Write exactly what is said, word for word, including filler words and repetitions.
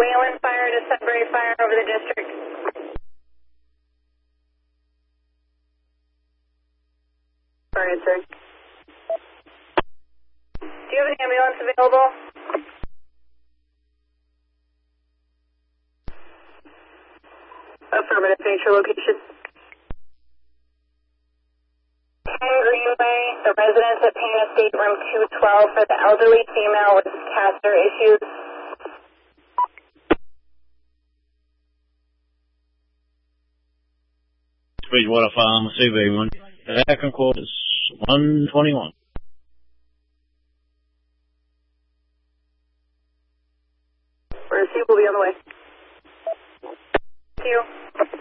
Wayland Fire to Sudbury Fire over the district. Fire answer. Do you have an ambulance available? Affirmative. Thanks for location. ten Greenway, the residents at Payne Estate, room two twelve for the elderly female with catheter issues. Bridgewater Pharmacy, V one. Second quarters, one twenty-one. Receive will be on the way. Thank you.